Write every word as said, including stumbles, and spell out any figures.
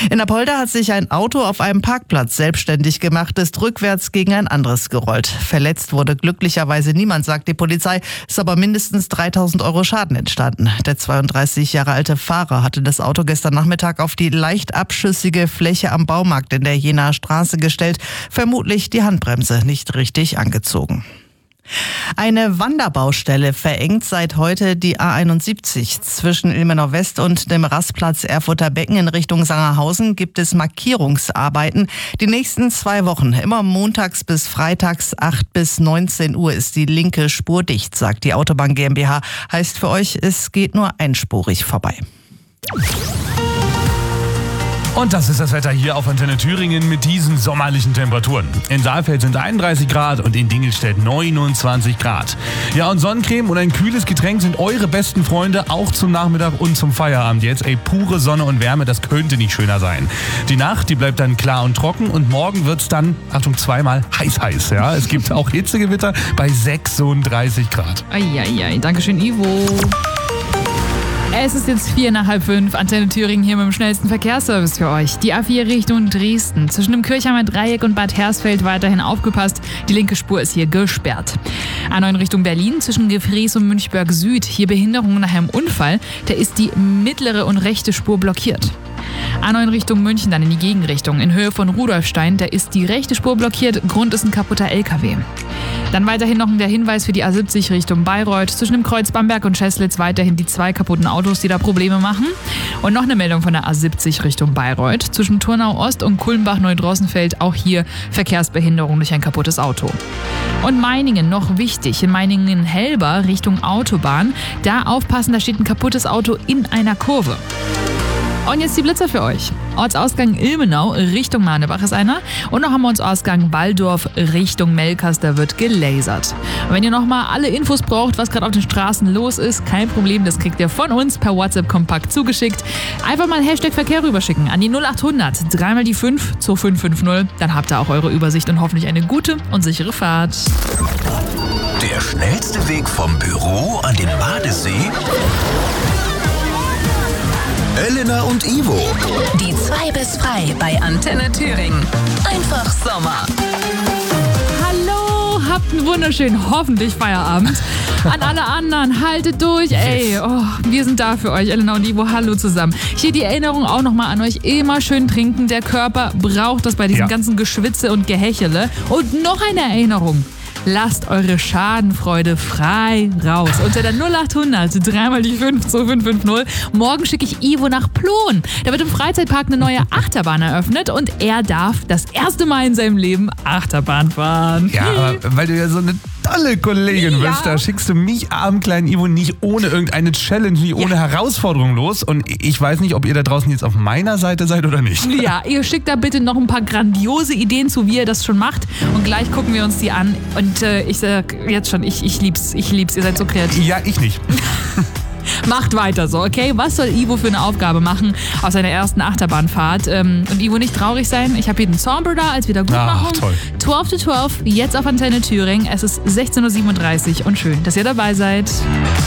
In Apolda hat sich ein Auto auf einem Parkplatz selbstständig gemacht, ist rückwärts gegen ein anderes gerollt. Verletzt wurde glücklicherweise niemand, sagt die Polizei, ist aber mindestens dreitausend Euro Schaden entstanden. Der zweiunddreißig Jahre alte Fahrer hatte das Auto gestern Nachmittag auf die leicht abschüssige Fläche am Baumarkt in der Jenaer Straße gestellt, vermutlich die Handbremse nicht richtig angezogen. Eine Wanderbaustelle verengt seit heute die A einundsiebzig. Zwischen Ilmenau West und dem Rastplatz Erfurter Becken in Richtung Sangerhausen gibt es Markierungsarbeiten. Die nächsten zwei Wochen, immer montags bis freitags, acht bis neunzehn Uhr ist die linke Spur dicht, sagt die Autobahn GmbH. Heißt für euch, es geht nur einspurig vorbei. Und das ist das Wetter hier auf Antenne Thüringen mit diesen sommerlichen Temperaturen. In Saalfeld sind einunddreißig Grad und in Dingelstedt neunundzwanzig Grad. Ja, und Sonnencreme und ein kühles Getränk sind eure besten Freunde, auch zum Nachmittag und zum Feierabend jetzt. Ey, pure Sonne und Wärme, das könnte nicht schöner sein. Die Nacht, die bleibt dann klar und trocken und morgen wird's dann, Achtung, zweimal heiß heiß. Ja, es gibt auch Hitzegewitter bei sechsunddreißig Grad. Eieiei, Dankeschön, Ivo. Es ist jetzt vier nach halb fünf. Antenne Thüringen hier mit dem schnellsten Verkehrsservice für euch. Die A vier Richtung Dresden. Zwischen dem Kirchheimer Dreieck und Bad Hersfeld weiterhin aufgepasst. Die linke Spur ist hier gesperrt. A neun Richtung Berlin zwischen Gefries und Münchberg Süd. Hier Behinderung nach einem Unfall. Da ist die mittlere und rechte Spur blockiert. A neun Richtung München, dann in die Gegenrichtung. In Höhe von Rudolfstein, da ist die rechte Spur blockiert. Grund ist ein kaputter L K W. Dann weiterhin noch der Hinweis für die A siebzig Richtung Bayreuth. Zwischen dem Kreuz Bamberg und Scheslitz weiterhin die zwei kaputten Autos, die da Probleme machen. Und noch eine Meldung von der A siebzig Richtung Bayreuth. Zwischen Turnau Ost und Kulmbach-Neudrossenfeld auch hier Verkehrsbehinderung durch ein kaputtes Auto. Und Meiningen, noch wichtig, in Meiningen-Helber Richtung Autobahn. Da aufpassen, da steht ein kaputtes Auto in einer Kurve. Und jetzt die Blitzer für euch. Ortsausgang Ilmenau Richtung Manebach ist einer. Und noch haben wir uns Ausgang Walldorf Richtung Melkers, da wird gelasert. Und wenn ihr nochmal alle Infos braucht, was gerade auf den Straßen los ist, kein Problem, das kriegt ihr von uns per WhatsApp kompakt zugeschickt. Einfach mal Hashtag Verkehr rüberschicken an die null acht hundert, dreimal die fünf zu fünf fünf null. Dann habt ihr auch eure Übersicht und hoffentlich eine gute und sichere Fahrt. Der schnellste Weg vom Büro an den Badesee? Elena und Ivo. Die zwei bis frei bei Antenne Thüringen. Einfach Sommer. Hallo, habt einen wunderschönen, hoffentlich Feierabend. An alle anderen, haltet durch, ey. Oh, wir sind da für euch, Elena und Ivo, hallo zusammen. Hier die Erinnerung auch nochmal an euch, immer schön trinken. Der Körper braucht das bei diesem ja. ganzen Geschwitze und Gehechele. Und noch eine Erinnerung. Lasst eure Schadenfreude frei raus. Unter der null acht hundert, dreimal die fünf zu fünf fünf null. Morgen schicke ich Ivo nach Plon. Da wird im Freizeitpark eine neue Achterbahn eröffnet und er darf das erste Mal in seinem Leben Achterbahn fahren. Ja, aber weil du ja so eine tolle Kollegin ja. bist, da schickst du mich, armen kleinen Ivo, nicht ohne irgendeine Challenge, nicht ohne ja. Herausforderung los. Und ich weiß nicht, ob ihr da draußen jetzt auf meiner Seite seid oder nicht. Ja, ihr schickt da bitte noch ein paar grandiose Ideen zu, wie ihr das schon macht. Und gleich gucken wir uns die an. Und äh, ich sag jetzt schon, ich, ich lieb's, ich lieb's, ihr seid so kreativ. Ja, ich nicht. Macht weiter so, okay? Was soll Ivo für eine Aufgabe machen aus seiner ersten Achterbahnfahrt? Ähm, und Ivo nicht traurig sein. Ich habe hier den Zauber da als Wiedergutmachung. Ach, toll. zwölf zu zwölf, jetzt auf Antenne Thüringen. Es ist sechzehn Uhr siebenunddreißig und schön, dass ihr dabei seid.